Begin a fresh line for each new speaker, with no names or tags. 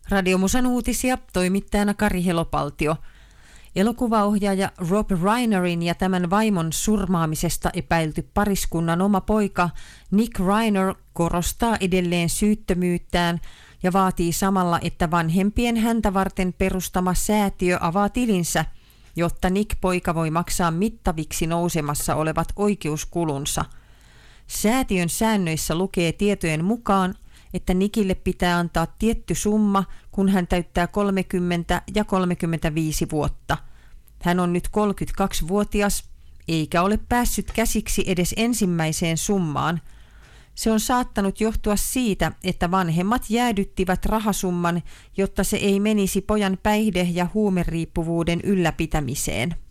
Radiomusan uutisia, toimittajana Kari Helopaltio. Elokuvaohjaaja Rob Reinerin ja tämän vaimon surmaamisesta epäilty pariskunnan oma poika Nick Reiner korostaa edelleen syyttömyyttään ja vaatii samalla, että vanhempien häntä varten perustama säätiö avaa tilinsä, jotta Nick-poika voi maksaa mittaviksi nousemassa olevat oikeuskulunsa. Säätiön säännöissä lukee tietojen mukaan, että Nickille pitää antaa tietty summa, kun hän täyttää 30 ja 35 vuotta. Hän on nyt 32-vuotias, eikä ole päässyt käsiksi edes ensimmäiseen summaan. Se on saattanut johtua siitä, että vanhemmat jäädyttivät rahasumman, jotta se ei menisi pojan päihde- ja huumeriippuvuuden ylläpitämiseen.